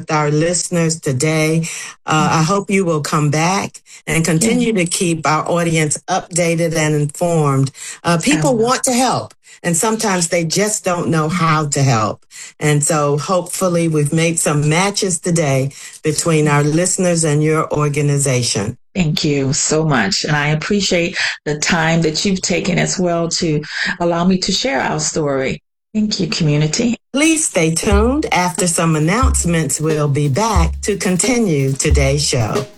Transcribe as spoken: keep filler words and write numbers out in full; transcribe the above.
with our listeners today. Uh, I hope you will come back and continue to keep our audience updated and informed. Uh, people want to help, and sometimes they just don't know how to help. And so hopefully we've made some matches today between our listeners and your organization. Thank you so much. And I appreciate the time that you've taken as well to allow me to share our story. Thank you, community. Please stay tuned. After some announcements, we'll be back to continue today's show.